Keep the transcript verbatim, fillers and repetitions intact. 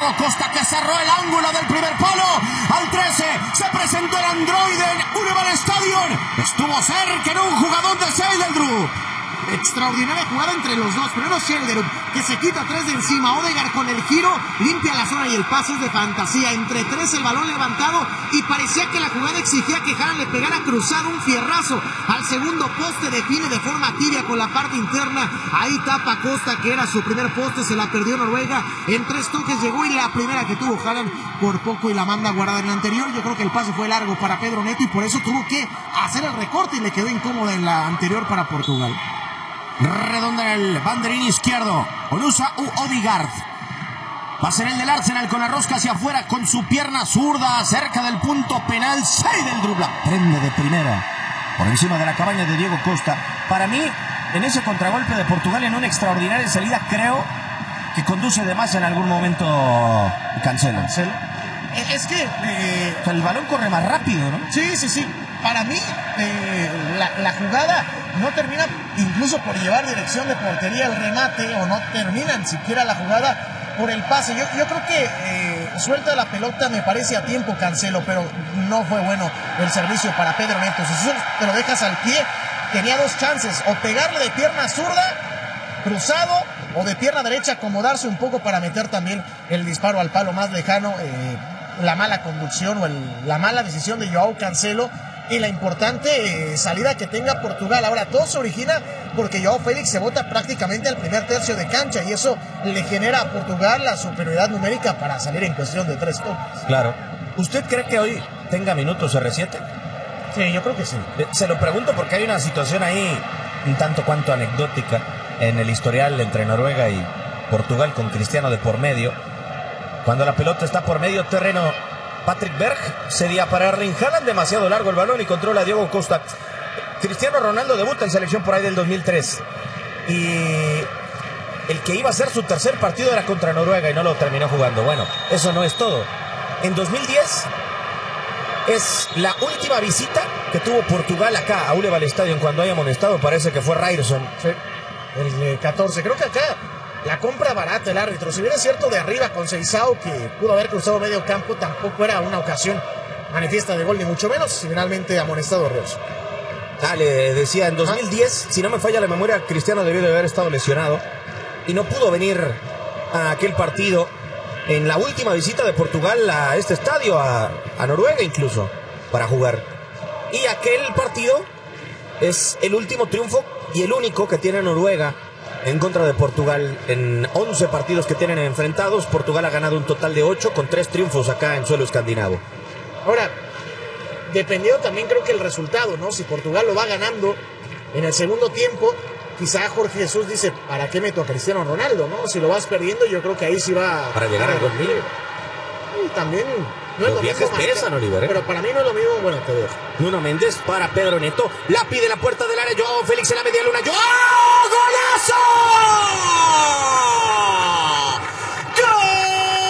Diego Costa, que cerró el ángulo del primer palo. Al trece se presentó el androide en Unival Stadium. Estuvo cerca en un jugador de Seideldrup. Extraordinaria jugada entre los dos. Primero Seideldrup, que se quita tres de encima. Odegaard con el giro, limpia la zona y el pase es de fantasía. Entre tres el balón levantado y parecía que la jugada exigía que Haaland le pegara cruzado un fierrazo al segundo poste. Define de forma tibia con la parte interna. Ahí tapa Costa, que era su primer poste, se la perdió Noruega. En tres toques llegó y la primera que tuvo Haaland por poco y la manda guardada en el anterior. Yo creo que el pase fue largo para Pedro Neto y por eso tuvo que hacer el recorte y le quedó incómoda en la anterior para Portugal. Redonda en el banderín izquierdo. Onusa u Odegaard. Va a ser el del Arsenal con la rosca hacia afuera con su pierna zurda cerca del punto penal. Seideldrup la prende de primera por encima de la cabaña de Diego Costa. Para mí, en ese contragolpe de Portugal, en una extraordinaria salida, creo que conduce de más en algún momento Cancelo. Cancelo. Es que eh, o sea, el balón corre más rápido, ¿no? Sí, sí, sí. Para mí, eh, la, la jugada no termina incluso por llevar dirección de portería el remate, o no termina ni siquiera la jugada por el pase. Yo, yo creo que eh, suelta la pelota, me parece a tiempo Cancelo, pero no fue bueno el servicio para Pedro Neto. Si te lo dejas al pie, tenía dos chances: o pegarle de pierna zurda, cruzado, o de pierna derecha acomodarse un poco para meter también el disparo al palo más lejano. Eh, la mala conducción o el, la mala decisión de Joao Cancelo y la importante eh, salida que tenga Portugal. Ahora todo se origina porque Joao Félix se bota prácticamente al primer tercio de cancha y eso le genera a Portugal la superioridad numérica para salir en cuestión de tres toques. Claro. ¿Usted cree que hoy tenga minutos R siete? Sí, yo creo que sí. Se lo pregunto porque hay una situación ahí un tanto cuanto anecdótica en el historial entre Noruega y Portugal con Cristiano de por medio. Cuando la pelota está por medio terreno, Patrick Berg cedía para Erling Haaland, demasiado largo el balón y controla a Diego Costa. Cristiano Ronaldo debuta en selección por ahí del dos mil tres y el que iba a ser su tercer partido era contra Noruega y no lo terminó jugando. Bueno, eso no es todo. En dos mil diez es la última visita que tuvo Portugal acá a Unival Stadium cuando hay amonestado, parece que fue Ryerson. Sí, el catorce, creo que acá la compra barata el árbitro. Si bien es cierto de arriba con Seisao, que pudo haber cruzado medio campo, tampoco era una ocasión manifiesta de gol, ni mucho menos. Y finalmente amonestado Ryerson. Dale, decía, en dos mil diez, ¿Ah? si no me falla la memoria, Cristiano debió de haber estado lesionado y no pudo venir a aquel partido en la última visita de Portugal a este estadio, a, a Noruega incluso, para jugar. Y aquel partido es el último triunfo y el único que tiene Noruega en contra de Portugal. En once partidos que tienen enfrentados, Portugal ha ganado un total de ocho con tres triunfos acá en suelo escandinavo. Ahora, dependiendo también creo que el resultado, ¿no? Si Portugal lo va ganando en el segundo tiempo, quizá Jorge Jesús dice, ¿para qué meto a Cristiano Ronaldo, no? Si lo vas perdiendo, yo creo que ahí sí va... Para llegar al dos mil. Y también... No Los viajes pesan, Oliver, ¿eh? Pero para mí no es lo mismo, bueno, te dejo. Nuno Méndez para Pedro Neto, la pide la puerta del área, Joao Félix en la media luna, ¡Joao! ¡Golazo!